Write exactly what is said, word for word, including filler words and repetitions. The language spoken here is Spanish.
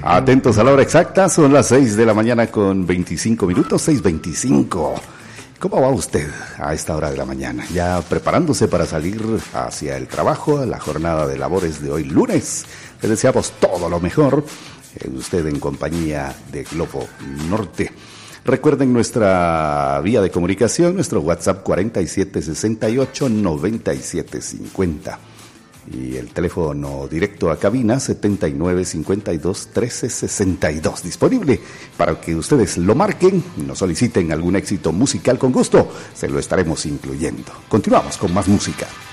Atentos a la hora exacta, son las seis de la mañana con veinticinco minutos, seis veinticinco. ¿Cómo va usted a esta hora de la mañana? Ya preparándose para salir hacia el trabajo, la jornada de labores de hoy lunes. Le deseamos todo lo mejor, eh, usted en compañía de Globo Norte. Recuerden nuestra vía de comunicación, nuestro WhatsApp cuarenta y siete sesenta y ocho noventa y siete cincuenta. Y el teléfono directo a cabina setenta y nueve cincuenta y dos trece sesenta y dos, disponible para que ustedes lo marquen y nos soliciten algún éxito musical. Con gusto se lo estaremos incluyendo. Continuamos con más música.